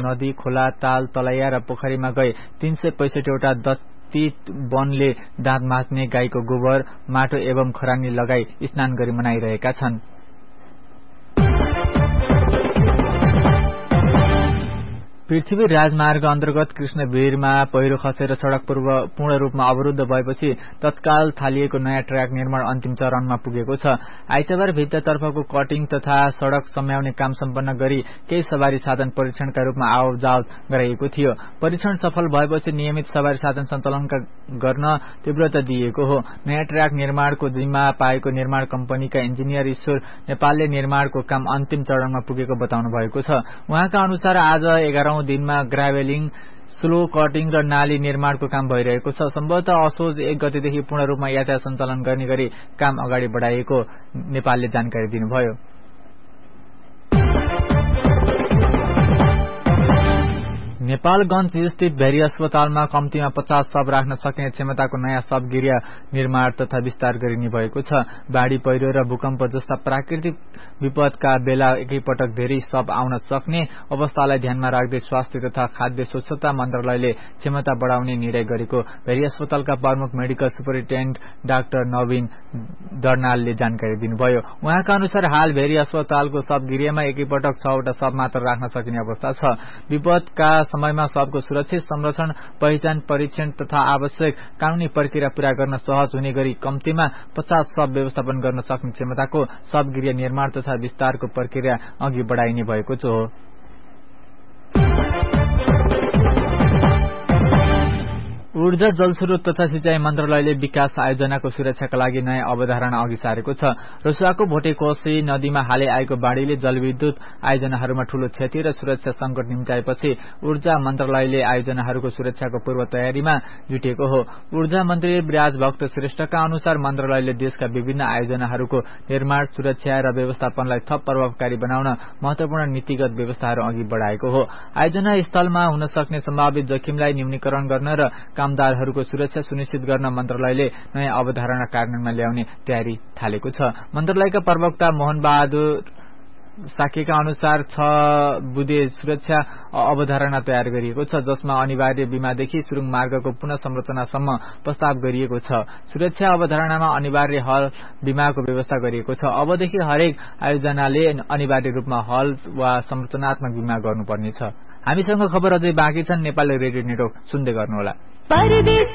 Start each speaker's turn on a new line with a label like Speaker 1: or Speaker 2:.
Speaker 1: नदी, खोला, ताल, तलैया र पोखरीमा गए 365 वटा दत्ती वनले दाँत माझ्ने गाईको गोबर, माटो एवं खरानी लगाई स्नान गरी मनाइरहेका छन्। पृथ्वी राजमार्ग अन्तर्गत कृष्णवीरमा पहिरो खसेर सड़क पूर्ण रूपमा अवरुद्ध भएपछि तत्काल थालिएको नयाँ ट्र्याक निर्माण अन्तिम चरणमा पुगेको छ। आइतबार भित्तातर्फको कटिङ तथा सड़क सम्याउने काम सम्पन्न गरी केही सवारी साधन परीक्षणका रूपमा आवतजावत गराइएको थियो। परीक्षण सफल भएपछि नियमित सवारी साधन सञ्चालन गर्न तीव्रता दिइएको हो। नयाँ ट्र्याक निर्माणको जिम्मा पाएको निर्माण कम्पनीका इन्जिनियर ईश्वर नेपालले निर्माणको काम अन्तिम चरणमा पुगेको बताउनु भएको छ। उहाँका अनुसार आज 11औं दिनमा ग्राभेलिङ, स्लो कटिङ र नाली निर्माणको काम भइरहेको छ। सम्भवतः असोज 1 गतेदेखि पूर्ण रूपमा यातायात सञ्चालन गर्ने गरी काम अगाडि बढाइएको नेपालले जानकारी दिनुभयो। नेपालगञ्ज स्थित भेरी अस्पतालमा कम्तीमा 50 शव राख्न सक्ने क्षमताको नयाँ शवगृह निर्माण तथा विस्तार गरिने भएको छ। बाढ़ी, पहिरो र भूकम्प जस्ता प्राकृतिक विपदका बेला एकैपटक धेरै शव आउन सक्ने अवस्थालाई ध्यानमा राख्दै स्वास्थ्य तथा खाद्य स्वच्छता मन्त्रालयले क्षमता बढाउने निर्णय गरेको भेरी अस्पतालका प्रमुख मेडिकल सुपरिन्टेन्डेन्ट डाक्टर नवीन दर्नालले जानकारी दिनुभयो। उहाँका अनुसार हाल भेरी अस्पतालको शवगृहमा एकैपटक 6 वटा शव मात्र राख्न सकिने अवस्था छ। विपदका समयमा शवको सुरक्षित संरक्षण, पहिचान, परीक्षण तथा आवश्यक कानूनी प्रक्रिया पूरा गर्न सहज हुने गरी कम्तीमा 50 शव व्यवस्थापन गर्न सक्ने क्षमताको शवगृह निर्माण तथा विस्तारको प्रक्रिया अघि बढाइने भएको हो। ऊर्जा, जलस्रोत तथा सिंचाई मन्त्रालयले विकास आयोजनाको सुरक्षाका लागि नयाँ अवधारणा अघि सारेको छ। रसुवाको भोटेकोशी नदीमा हालै आएको बाढ़ीले जलविद्युत आयोजनाहरूमा ठूलो क्षति र सुरक्षा संकट निम्त्याएपछि ऊर्जा मन्त्रालयले आयोजनाहरूको सुरक्षाको पूर्व तयारीमा जुटेको हो। ऊर्जा मन्त्री विराजभक्त श्रेष्ठका अनुसार मन्त्रालयले देशका विभिन्न आयोजनाहरूको निर्माण, सुरक्षा र व्यवस्थापनलाई थप प्रभावकारी बनाउन महत्वपूर्ण नीतिगत व्यवस्थाहरू अघि बढाएको हो। आयोजना स्थलमा हुन सक्ने सम्भावित जोखिमलाई न्यूनीकरण गर्न र कामदारहरूको सुरक्षा सुनिश्चित गर्न मन्त्रालयले नयाँ अवधारणा कार्यान्वयनमा ल्याउने तयारी थालेको छ। मन्त्रालयका प्रवक्ता मोहन बहादुर साकेका अनुसार 6 बुँदे सुरक्षा अवधारणा तयार गरिएको छ, जसमा अनिवार्य बीमादेखि सुरुङ मार्गको पुनः संरचनासम्म प्रस्ताव गरिएको छ। सुरक्षा अवधारणामा अनिवार्य हल बीमाको व्यवस्था गरिएको छ। अबदेखि हरेक आयोजनाले अनिवार्य रूपमा हल वा संरचनात्मक बीमा गर्नुपर्नेछ। हामीसँग खबर अझै बाँकी छन्। नेपाली रेडियो नेटवर्क सुन्दै गर्नुहोला।